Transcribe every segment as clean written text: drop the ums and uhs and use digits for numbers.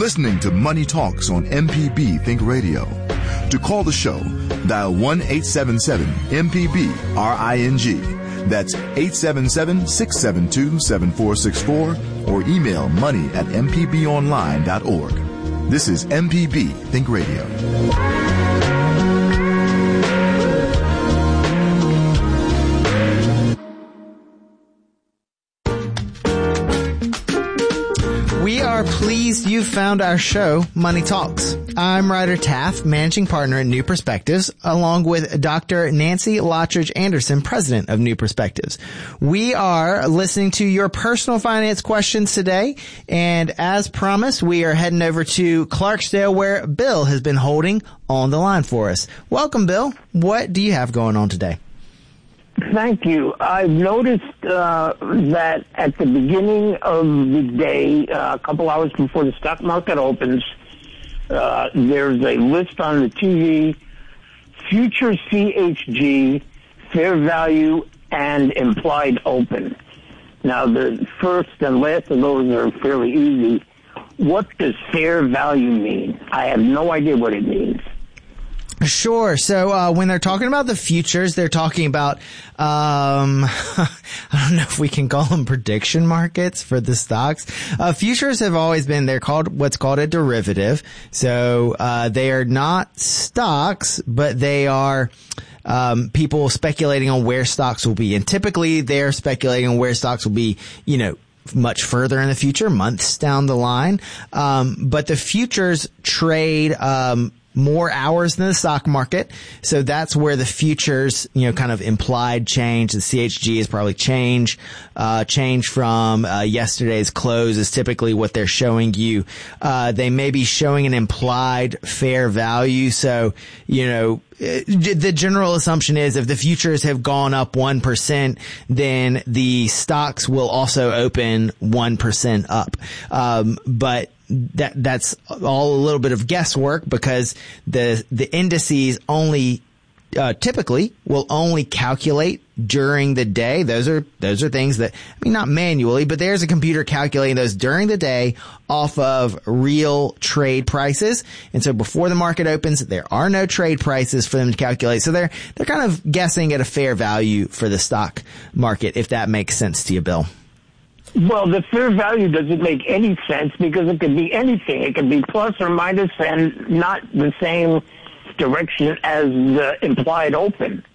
listening to Money Talks on MPB Think Radio. To call the show, dial 1-877-MPB-RING. That's 877-672-7464 or email money@mpbonline.org. This is MPB Think Radio. We are pleased you found our show, Money Talks. I'm Ryder Taff, Managing Partner at New Perspectives, along with Dr. Nancy Lottridge Anderson, President of New Perspectives. We are listening to your personal finance questions today, and as promised, we are heading over to Clarksdale, where Bill has been holding on the line for us. Welcome, Bill. What do you have going on today? Thank you. I've noticed that at the beginning of the day, a couple hours before the stock market opens, there's a list on the TV, future CHG, fair value, and implied open. Now, the first and last of those are fairly easy. What does fair value mean? I have no idea what it means. Sure. So when they're talking about the futures, they're talking about I don't know if we can call them prediction markets for the stocks. Futures have always been, they're called what's called a derivative. So they are not stocks, but they are people speculating on where stocks will be. And typically they're speculating on where stocks will be, you know, much further in the future, months down the line. But the futures trade more hours than the stock market. So that's where the futures, you know, kind of implied change. The CHG is probably change from yesterday's close is typically what they're showing you. They may be showing an implied fair value. So, you know, the general assumption is if the futures have gone up 1%, then the stocks will also open 1% up. But that's all a little bit of guesswork because the indices only typically will only calculate during the day. Those are things that, I mean, not manually, but there's a computer calculating those during the day off of real trade prices. And so before the market opens, there are no trade prices for them to calculate. So they're kind of guessing at a fair value for the stock market, if that makes sense to you, Bill. Well, the fair value doesn't make any sense because it could be anything. It could be plus or minus and not the same direction as the implied open.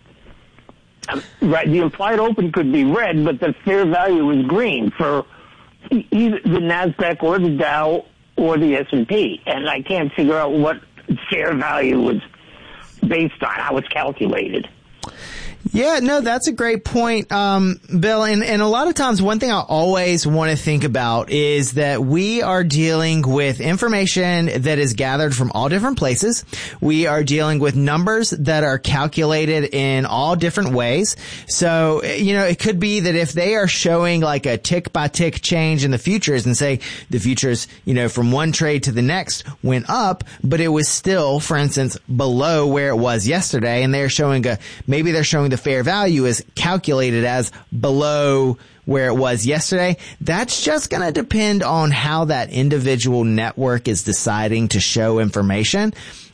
Right, the implied open could be red, but the fair value is green for either the NASDAQ or the Dow or the S&P. And I can't figure out what fair value was based on, how it's calculated. Yeah, no, that's a great point, Bill. And a lot of times one thing I always want to think about is that we are dealing with information that is gathered from all different places. We are dealing with numbers that are calculated in all different ways. So, you know, it could be that if they are showing like a tick by tick change in the futures and say the futures, you know, from one trade to the next went up, but it was still, for instance, below where it was yesterday, and they're showing maybe they're showing the fair value is calculated as below where it was yesterday. That's just going to depend on how that individual network is deciding to show information.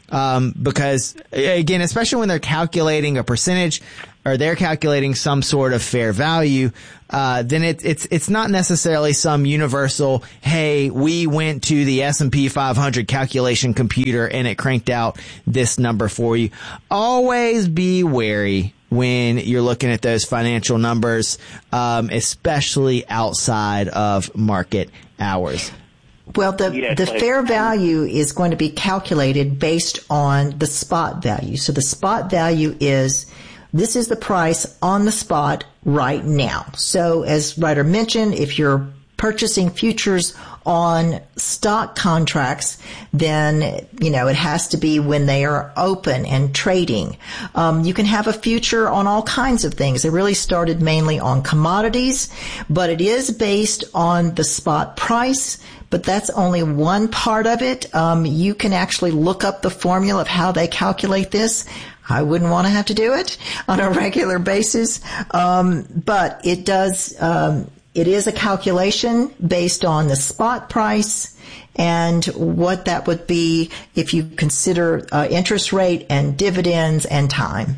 Because again, especially when they're calculating a percentage or they're calculating some sort of fair value, then it's not necessarily some universal, hey, we went to the S&P 500 calculation computer and it cranked out this number for you. Always be wary when you're looking at those financial numbers, especially outside of market hours. Well, the fair value is going to be calculated based on the spot value. So the spot value is, this is the price on the spot right now. So as Ryder mentioned, if you're purchasing futures on stock contracts, then, you know, it has to be when they are open and trading. You can have a future on all kinds of things. It really started mainly on commodities, but it is based on the spot price. But that's only one part of it. You can actually look up the formula of how they calculate this. I wouldn't want to have to do it on a regular basis. But it does, it is a calculation based on the spot price and what that would be if you consider interest rate and dividends and time.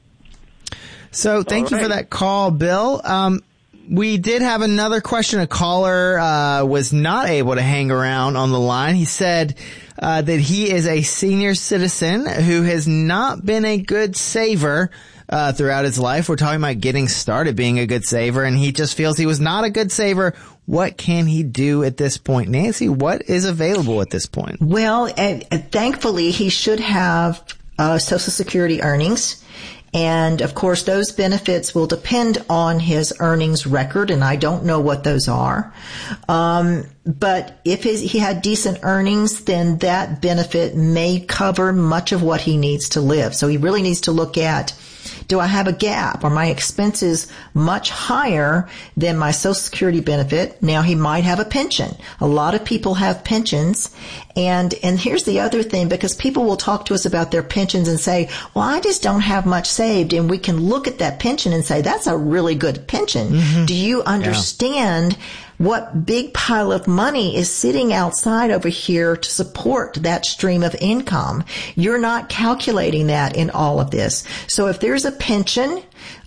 So thank you for that call, Bill. We did have another question. A caller was not able to hang around on the line. He said that he is a senior citizen who has not been a good saver throughout his life. We're talking about getting started being a good saver, and he just feels he was not a good saver. What can he do at this point? Nancy, what is available at this point? Well, thankfully, he should have Social Security earnings. And of course, those benefits will depend on his earnings record, and I don't know what those are. But if he had decent earnings, then that benefit may cover much of what he needs to live. So he really needs to look at, do I have a gap? Are my expenses much higher than my Social Security benefit? Now he might have a pension. A lot of people have pensions. And here's the other thing, because people will talk to us about their pensions and say, well, I just don't have much saved. And we can look at that pension and say, that's a really good pension. Mm-hmm. Do you understand what big pile of money is sitting outside over here to support that stream of income? You're not calculating that in all of this. So if there's a pension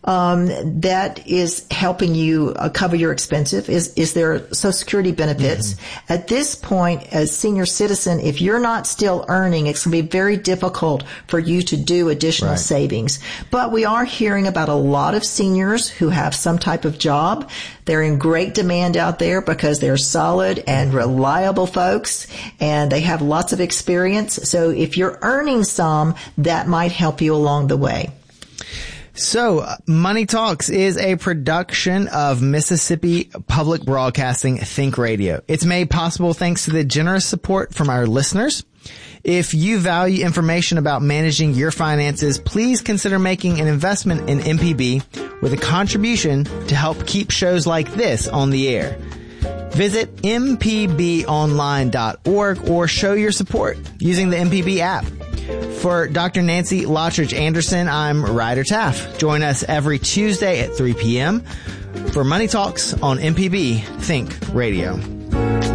that is helping you cover your expenses, is there Social Security benefits? Mm-hmm. At this point, as senior citizen, if you're not still earning, it's going to be very difficult for you to do additional savings. But we are hearing about a lot of seniors who have some type of job. They're in great demand out there because they're solid and reliable folks, and they have lots of experience. So if you're earning some, that might help you along the way. So, Money Talks is a production of Mississippi Public Broadcasting Think Radio. It's made possible thanks to the generous support from our listeners. If you value information about managing your finances, please consider making an investment in MPB with a contribution to help keep shows like this on the air. Visit mpbonline.org or show your support using the MPB app. For Dr. Nancy Lottridge Anderson, I'm Ryder Taff. Join us every Tuesday at 3 p.m. for Money Talks on MPB Think Radio.